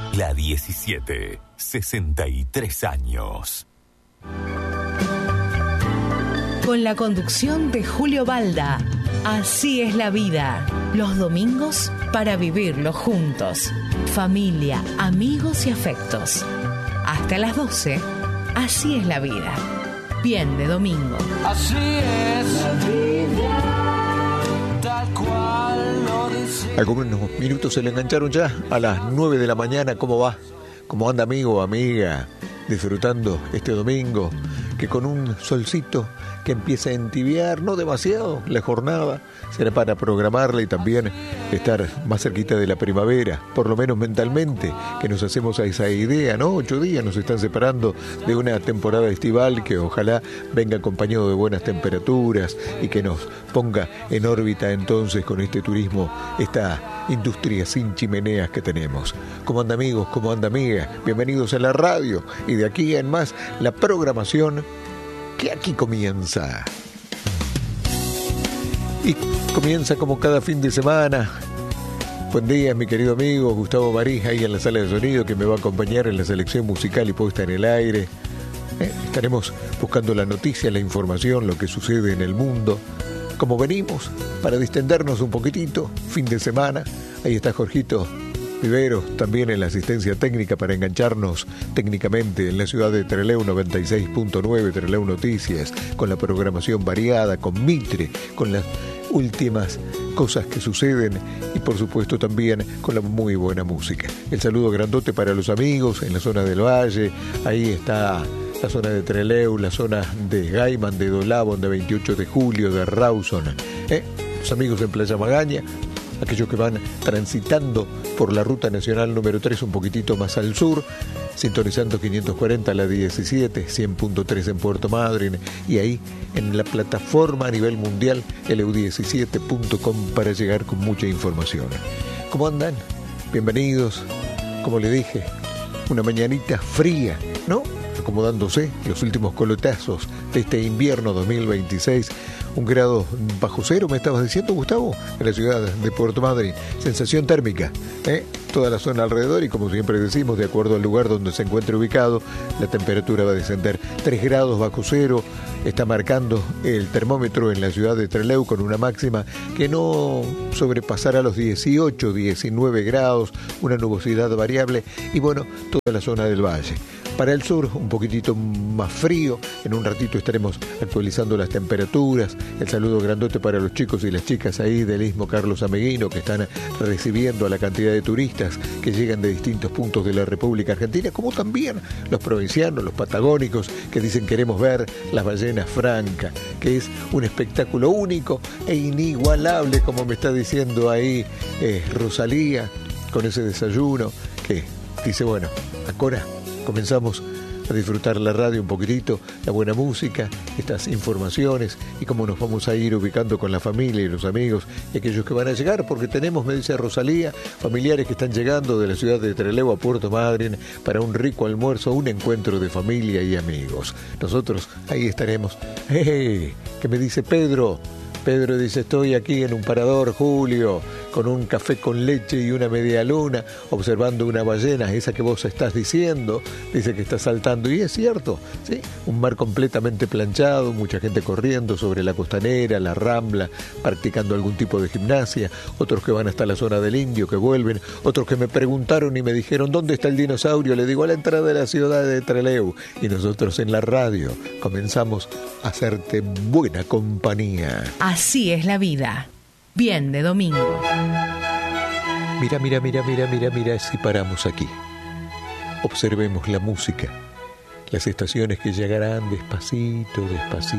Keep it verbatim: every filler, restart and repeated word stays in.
La diecisiete, sesenta y tres años. Con la conducción de Julio Balda. Así es la vida. Los domingos para vivirlo juntos. Familia, amigos y afectos. Hasta las doce. Así es la vida. Bien de domingo. Así es la vida, tal cual lo dice. Algunos minutos se le engancharon ya a las nueve de la mañana. ¿Cómo va? ¿Cómo anda, amigo o amiga? Disfrutando este domingo, que con un solcito que empieza a entibiar, no demasiado, la jornada será para programarla y también estar más cerquita de la primavera, por lo menos mentalmente, que nos hacemos a esa idea, ¿no? Ocho días nos están separando de una temporada estival que ojalá venga acompañado de buenas temperaturas y que nos ponga en órbita entonces con este turismo, esta industria sin chimeneas que tenemos. ¿Cómo anda, amigos? ¿Cómo anda, amiga? Bienvenidos a la radio y de aquí en más la programación que aquí comienza. Y comienza como cada fin de semana. Buen día, mi querido amigo Gustavo Marí, ahí en la sala de sonido, que me va a acompañar en la selección musical y puesta en el aire. Eh, estaremos buscando la noticia, la información, lo que sucede en el mundo. Como venimos, para distendernos un poquitito, fin de semana. Ahí está Jorgito Viveros, también en la asistencia técnica para engancharnos técnicamente en la ciudad de Trelew, noventa y seis punto nueve, Trelew Noticias, con la programación variada, con Mitre, con las últimas cosas que suceden y por supuesto también con la muy buena música. El saludo grandote para los amigos en la zona del Valle, ahí está la zona de Trelew, la zona de Gaiman, de Dolabón, de veintiocho de julio, de Rawson, ¿eh? Los amigos en Playa Magaña, aquellos que van transitando por la ruta nacional número tres un poquitito más al sur, sintonizando quinientos cuarenta la diecisiete, cien punto tres en Puerto Madryn y ahí en la plataforma a nivel mundial L U diecisiete punto com para llegar con mucha información. ¿Cómo andan? Bienvenidos. Como le dije, una mañanita fría, ¿no? Acomodándose los últimos colotazos de este invierno dos mil veintiséis. Un grado bajo cero, me estabas diciendo, Gustavo, en la ciudad de Puerto Madryn. Sensación térmica, ¿eh? Toda la zona alrededor y como siempre decimos, de acuerdo al lugar donde se encuentre ubicado, la temperatura va a descender tres grados bajo cero. Está marcando el termómetro en la ciudad de Trelew con una máxima que no sobrepasará los dieciocho, diecinueve grados, una nubosidad variable y bueno, toda la zona del valle. Para el sur, un poquitito más frío. En un ratito estaremos actualizando las temperaturas. El saludo grandote para los chicos y las chicas ahí del Istmo Carlos Ameguino, que están recibiendo a la cantidad de turistas que llegan de distintos puntos de la República Argentina, como también los provincianos, los patagónicos, que dicen queremos ver las ballenas francas, que es un espectáculo único e inigualable, como me está diciendo ahí eh, Rosalía, con ese desayuno, que dice, bueno, Acora, comenzamos a disfrutar la radio un poquitito, la buena música, estas informaciones y cómo nos vamos a ir ubicando con la familia y los amigos y aquellos que van a llegar, porque tenemos, me dice Rosalía, familiares que están llegando de la ciudad de Trelew a Puerto Madryn para un rico almuerzo, un encuentro de familia y amigos. Nosotros ahí estaremos. ¡Hey! ¿Qué me dice Pedro? Pedro dice, estoy aquí en un parador, Julio, con un café con leche y una media luna, observando una ballena, esa que vos estás diciendo, dice que está saltando, y es cierto, ¿sí? Un mar completamente planchado, mucha gente corriendo sobre la costanera, la rambla, practicando algún tipo de gimnasia, otros que van hasta la zona del Indio, que vuelven, otros que me preguntaron y me dijeron, ¿dónde está el dinosaurio? Le digo, a la entrada de la ciudad de Trelew, y nosotros en la radio comenzamos a hacerte buena compañía. Así es la vida. Bien de domingo. Mira, mira, mira, mira, mira, mira, si paramos aquí. Observemos la música, las estaciones que llegarán despacito, despacito.